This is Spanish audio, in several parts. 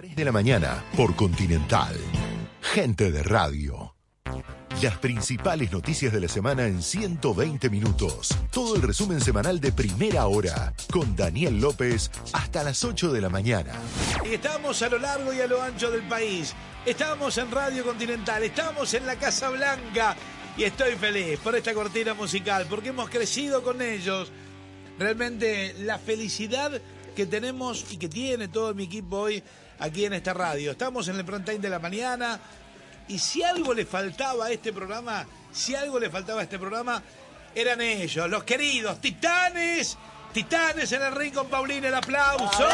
3 de la mañana por Continental. Gente de radio. Las principales noticias de la semana en 120 minutos. Todo el resumen semanal de Primera Hora con Daniel López hasta las 8 de la mañana. Estamos a lo largo y a lo ancho del país. Estamos en Radio Continental, estamos en la Casa Blanca y estoy feliz por esta cortina musical porque hemos crecido con ellos. Realmente la felicidad que tenemos y que tiene todo mi equipo hoy aquí en esta radio. Estamos en el prime time de la mañana. Y si algo le faltaba a este programa, eran ellos, los queridos Titanes en el ring con Paulina, el aplauso.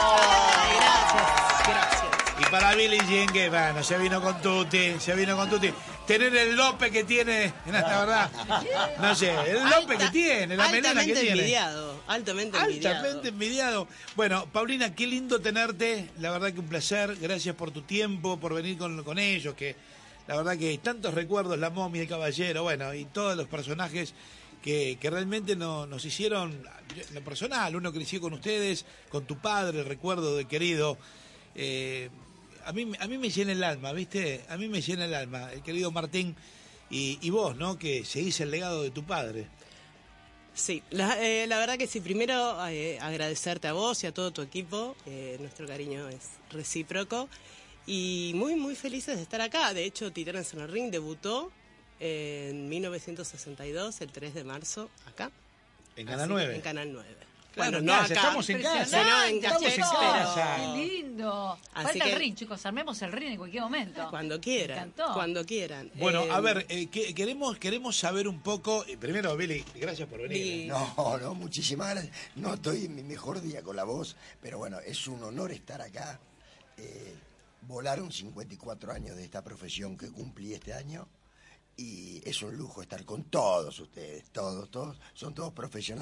Gracias. Y para Billie Jean, que bueno, se vino con Tutti. Tener el López que tiene, la verdad, no sé, el López que tiene, la melena que tiene. Altamente envidiado. Bueno, Paulina, qué lindo tenerte, la verdad que un placer, gracias por tu tiempo, por venir con ellos, que la verdad que hay tantos recuerdos, la momia, el caballero, bueno, y todos los personajes que realmente nos hicieron, en lo personal, uno creció con ustedes, con tu padre, el recuerdo de querido. A mí me llena el alma, ¿viste? A mí me llena el alma, el querido Martín, y vos, ¿no? Que seguís el legado de tu padre. Sí, la verdad que sí. Primero, agradecerte a vos y a todo tu equipo. Nuestro cariño es recíproco. Y muy, muy felices de estar acá. De hecho, Titanes en el Ring debutó en 1962, el 3 de marzo, acá. En Canal 9. En Canal 9. Bueno, no acá. Estamos en casa. Estamos en casa. Qué lindo. Falta el ring, chicos. Armemos el ring en cualquier momento. Cuando quieran. Cuando quieran. Bueno, a ver, queremos saber un poco. Primero, Billy, gracias por venir. No, muchísimas gracias. No estoy en mi mejor día con la voz, pero bueno, es un honor estar acá. Volaron 54 años de esta profesión que cumplí este año. Y es un lujo estar con todos ustedes, todos, son todos profesionales.